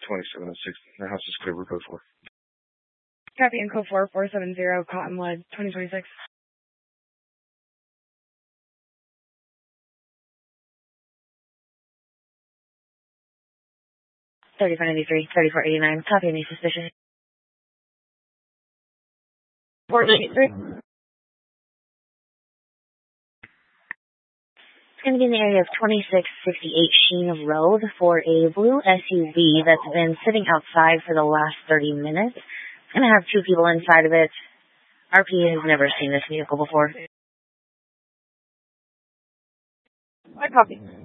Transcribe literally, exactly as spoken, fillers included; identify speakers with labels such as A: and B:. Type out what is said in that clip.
A: twenty-seven oh six. The house is clear. We're code four.
B: Copy in code four, four seven zero, Cottonwood, twenty twenty-six. thirty-four ninety-three, thirty-four eighty-nine. Copy any suspicion. four ninety-three. It's going to be in the area of twenty-six fifty-eight Sheen Road for a blue S U V that's been sitting outside for the last thirty minutes. It's going to have two people inside of it. R P has never seen this vehicle before. I copy.